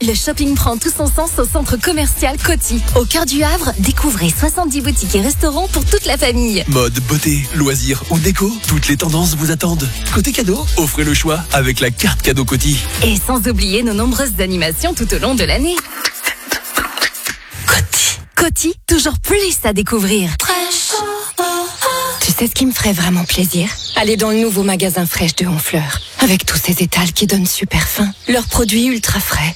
Le shopping prend tout son sens au centre commercial Coty. Au cœur du Havre, découvrez 70 boutiques et restaurants pour toute la famille. Mode, beauté, loisirs ou déco, toutes les tendances vous attendent. Côté cadeau, offrez le choix avec la carte cadeau Coty. Et sans oublier nos nombreuses animations tout au long de l'année. Coty, toujours plus à découvrir. Tu sais ce qui me ferait vraiment plaisir? Aller dans le nouveau magasin Fraîche de Honfleur. Avec tous ces étals qui donnent super faim. Leurs produits ultra frais,